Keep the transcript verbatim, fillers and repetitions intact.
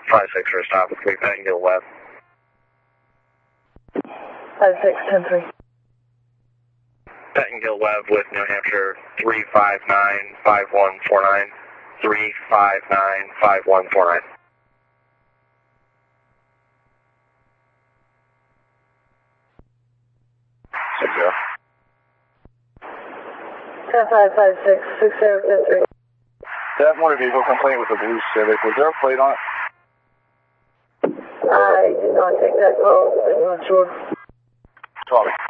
five six for a stop, three Pettingill Webb. five six, ten three. Pettingill Webb with New Hampshire three five nine five one four nine. three five nine five one four nine. Six zero. ten five five six, six zero, ten three. That motor vehicle complaint with a blue Civic. Was there a plate on it? I did not take that call. I'm not sure. Call me.